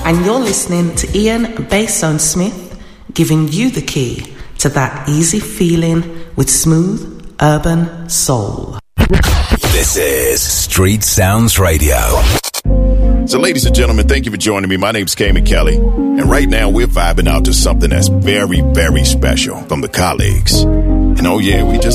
and you're listening to Ian Bassone Smith, giving you the key to that easy feeling with smooth urban soul. This is Street Sounds Radio. So, ladies and gentlemen, thank you for joining me. My name's Cayman Kelly, and right now we're vibing out to something that's very, very special from the Colleagues. And oh yeah, we just